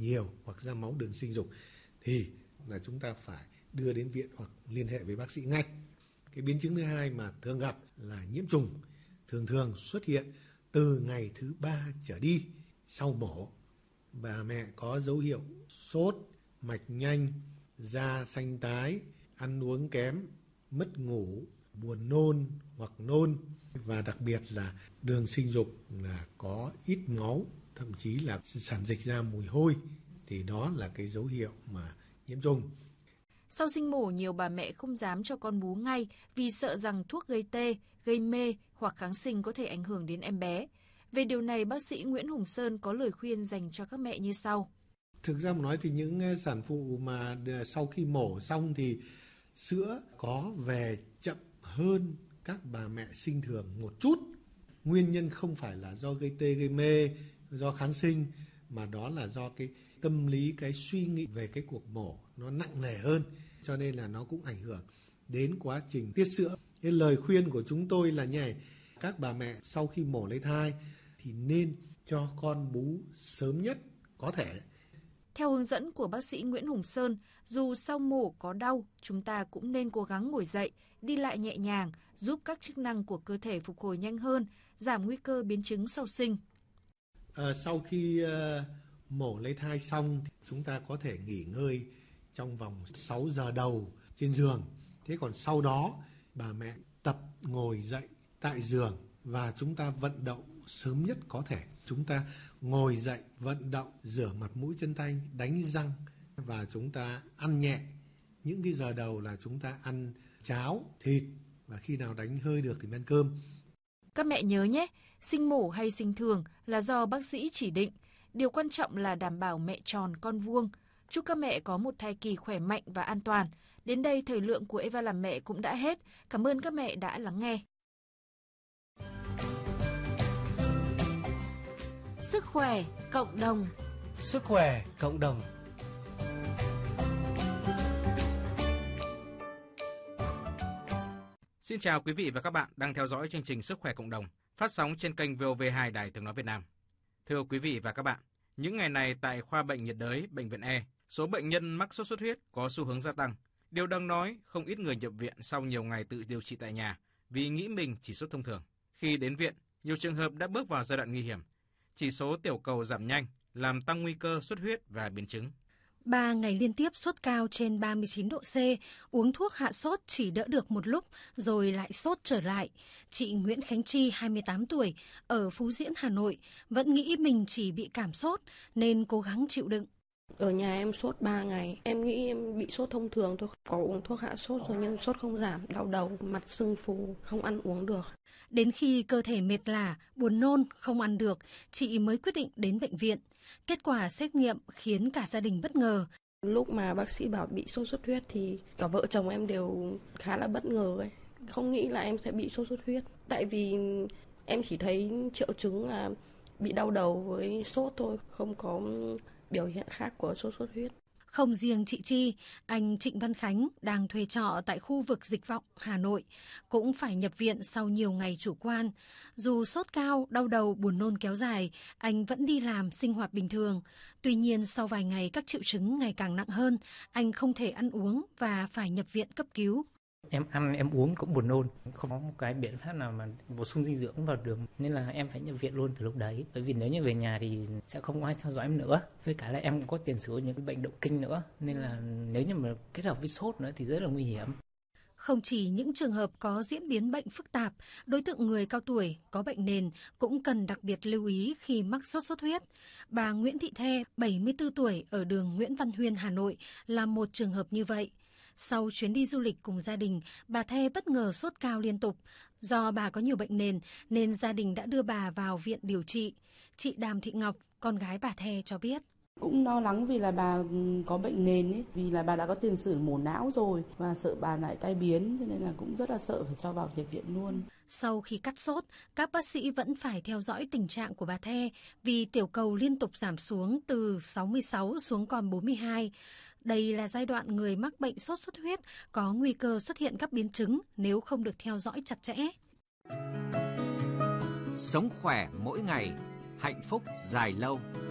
nhiều hoặc ra máu đường sinh dục thì là chúng ta phải đưa đến viện hoặc liên hệ với bác sĩ ngay. Cái biến chứng thứ hai mà thường gặp là nhiễm trùng, thường xuất hiện từ ngày thứ 3 trở đi sau mổ. Bà mẹ có dấu hiệu sốt, mạch nhanh, da xanh tái, ăn uống kém, mất ngủ, buồn nôn hoặc nôn, và đặc biệt là đường sinh dục là có ít máu, thậm chí là sản dịch ra mùi hôi, thì đó là cái dấu hiệu mà nhiễm trùng. Sau sinh mổ, nhiều bà mẹ không dám cho con bú ngay vì sợ rằng thuốc gây tê, gây mê hoặc kháng sinh có thể ảnh hưởng đến em bé. Về điều này, bác sĩ Nguyễn Hùng Sơn có lời khuyên dành cho các mẹ như sau. Thực ra mà nói thì những sản phụ mà sau khi mổ xong thì sữa có về chậm hơn các bà mẹ sinh thường một chút. Nguyên nhân không phải là do gây tê, gây mê, do kháng sinh, mà đó là do cái tâm lý, cái suy nghĩ về cái cuộc mổ nó nặng nề hơn, cho nên là nó cũng ảnh hưởng đến quá trình tiết sữa. Cái lời khuyên của chúng tôi là như này, các bà mẹ sau khi mổ lấy thai thì nên cho con bú sớm nhất có thể. Theo hướng dẫn của bác sĩ Nguyễn Hùng Sơn, dù sau mổ có đau, chúng ta cũng nên cố gắng ngồi dậy, đi lại nhẹ nhàng, giúp các chức năng của cơ thể phục hồi nhanh hơn, giảm nguy cơ biến chứng sau sinh. Sau khi mổ lấy thai xong, chúng ta có thể nghỉ ngơi trong vòng 6 giờ đầu trên giường. Thế còn sau đó, bà mẹ tập ngồi dậy tại giường và chúng ta vận động sớm nhất có thể. Chúng ta ngồi dậy, vận động, rửa mặt mũi chân tay, đánh răng và chúng ta ăn nhẹ. Những cái giờ đầu là chúng ta ăn cháo, thịt và khi nào đánh hơi được thì ăn cơm. Các mẹ nhớ nhé, sinh mổ hay sinh thường là do bác sĩ chỉ định. Điều quan trọng là đảm bảo mẹ tròn con vuông. Chúc các mẹ có một thai kỳ khỏe mạnh và an toàn. Đến đây thời lượng của Eva làm mẹ cũng đã hết. Cảm ơn các mẹ đã lắng nghe. Sức khỏe cộng đồng. Sức khỏe cộng đồng. Xin chào quý vị và các bạn đang theo dõi chương trình Sức khỏe cộng đồng phát sóng trên kênh VOV2 Đài Tiếng nói Việt Nam. Thưa quý vị và các bạn, những ngày này tại khoa bệnh nhiệt đới Bệnh viện E, số bệnh nhân mắc sốt xuất huyết có xu hướng gia tăng. Điều đáng nói, không ít người nhập viện sau nhiều ngày tự điều trị tại nhà vì nghĩ mình chỉ sốt thông thường. Khi đến viện, nhiều trường hợp đã bước vào giai đoạn nguy hiểm. Chỉ số tiểu cầu giảm nhanh, làm tăng nguy cơ xuất huyết và biến chứng. 3 ngày liên tiếp sốt cao trên 39 độ C, uống thuốc hạ sốt chỉ đỡ được một lúc rồi lại sốt trở lại. Chị Nguyễn Khánh Chi, 28 tuổi, ở Phú Diễn, Hà Nội, vẫn nghĩ mình chỉ bị cảm sốt nên cố gắng chịu đựng. Ở nhà em sốt 3 ngày, em nghĩ em bị sốt thông thường thôi, có uống thuốc hạ sốt rồi nhưng sốt không giảm, đau đầu, mặt sưng phù, không ăn uống được. Đến khi cơ thể mệt lả, buồn nôn, không ăn được, chị mới quyết định đến bệnh viện. Kết quả xét nghiệm khiến cả gia đình bất ngờ. Lúc mà bác sĩ bảo bị sốt xuất huyết thì cả vợ chồng em đều khá là bất ngờ ấy. Không nghĩ là em sẽ bị sốt xuất huyết. Tại vì em chỉ thấy triệu chứng là bị đau đầu với sốt thôi, không có biểu hiện khác của sốt xuất huyết. Không riêng chị Chi, anh Trịnh Văn Khánh đang thuê trọ tại khu vực Dịch Vọng, Hà Nội, cũng phải nhập viện sau nhiều ngày chủ quan. Dù sốt cao, đau đầu, buồn nôn kéo dài, anh vẫn đi làm, sinh hoạt bình thường. Tuy nhiên, sau vài ngày các triệu chứng ngày càng nặng hơn, anh không thể ăn uống và phải nhập viện cấp cứu. Em ăn, em uống cũng buồn nôn, không có một cái biện pháp nào mà bổ sung dinh dưỡng vào được, nên là em phải nhập viện luôn từ lúc đấy. Bởi vì nếu như về nhà thì sẽ không có ai theo dõi em nữa. Với cả là em cũng có tiền sử những cái bệnh động kinh nữa, nên là nếu như mà kết hợp với sốt nữa thì rất là nguy hiểm. Không chỉ những trường hợp có diễn biến bệnh phức tạp, đối tượng người cao tuổi có bệnh nền cũng cần đặc biệt lưu ý khi mắc sốt xuất huyết. Bà Nguyễn Thị The, 74 tuổi, ở đường Nguyễn Văn Huyên, Hà Nội là một trường hợp như vậy. Sau chuyến đi du lịch cùng gia đình, bà The bất ngờ sốt cao liên tục. Do bà có nhiều bệnh nền nên gia đình đã đưa bà vào viện điều trị. Chị Đàm Thị Ngọc, con gái bà The cho biết. Cũng lo lắng vì là bà có bệnh nền ấy, vì là bà đã có tiền sử mổ não rồi và sợ bà lại tai biến, cho nên là cũng rất là sợ phải cho vào nhập viện luôn. Sau khi cắt sốt, các bác sĩ vẫn phải theo dõi tình trạng của bà The vì tiểu cầu liên tục giảm xuống từ 66 xuống còn 42. Đây là giai đoạn người mắc bệnh sốt xuất huyết có nguy cơ xuất hiện các biến chứng nếu không được theo dõi chặt chẽ. Sống khỏe mỗi ngày, hạnh phúc dài lâu.